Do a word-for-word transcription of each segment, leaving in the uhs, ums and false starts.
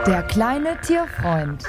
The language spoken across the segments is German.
Der kleine Tierfreund.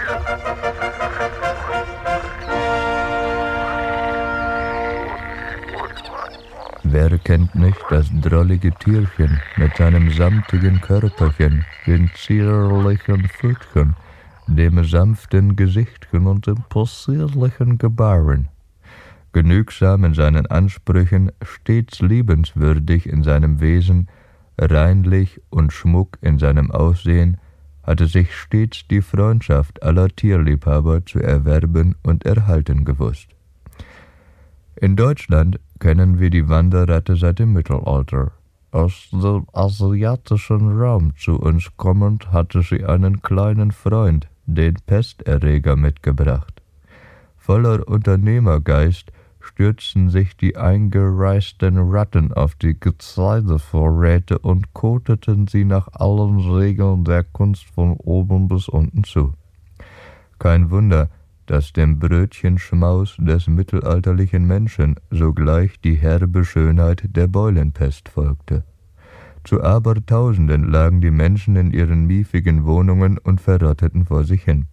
Wer kennt nicht das drollige Tierchen mit seinem samtigen Körperchen, den zierlichen Pfötchen, dem sanften Gesichtchen und den possierlichen Gebaren? Genügsam in seinen Ansprüchen, stets liebenswürdig in seinem Wesen, reinlich und schmuck in seinem Aussehen, hatte sich stets die Freundschaft aller Tierliebhaber zu erwerben und erhalten gewusst. In Deutschland kennen wir die Wanderratte seit dem Mittelalter. Aus dem asiatischen Raum zu uns kommend hatte sie einen kleinen Freund, den Pesterreger, mitgebracht. Voller Unternehmergeist stürzten sich die eingereisten Ratten auf die Getreidevorräte und koteten sie nach allen Regeln der Kunst von oben bis unten zu. Kein Wunder, dass dem Brötchenschmaus des mittelalterlichen Menschen sogleich die herbe Schönheit der Beulenpest folgte. Zu Abertausenden lagen die Menschen in ihren miefigen Wohnungen und verrotteten vor sich hin.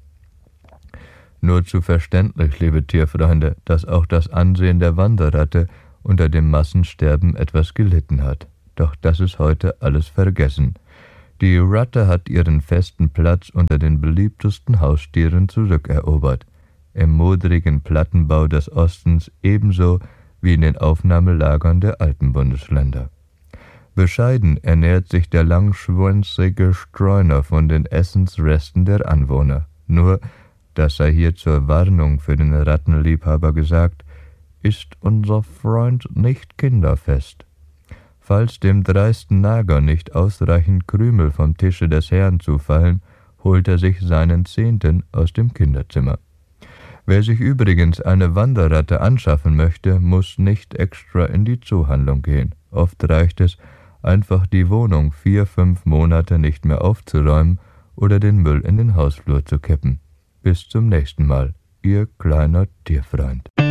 Nur zu verständlich, liebe Tierfreunde, dass auch das Ansehen der Wanderratte unter dem Massensterben etwas gelitten hat. Doch das ist heute alles vergessen. Die Ratte hat ihren festen Platz unter den beliebtesten Haustieren zurückerobert. Im modrigen Plattenbau des Ostens ebenso wie in den Aufnahmelagern der alten Bundesländer. Bescheiden ernährt sich der langschwänzige Streuner von den Essensresten der Anwohner. Nur, das sei hier zur Warnung für den Rattenliebhaber gesagt, ist unser Freund nicht kinderfest. Falls dem dreisten Nager nicht ausreichend Krümel vom Tische des Herrn zufallen, holt er sich seinen Zehnten aus dem Kinderzimmer. Wer sich übrigens eine Wanderratte anschaffen möchte, muss nicht extra in die Zoohandlung gehen. Oft reicht es, einfach die Wohnung vier, fünf Monate nicht mehr aufzuräumen oder den Müll in den Hausflur zu kippen. Bis zum nächsten Mal, Ihr kleiner Tierfreund.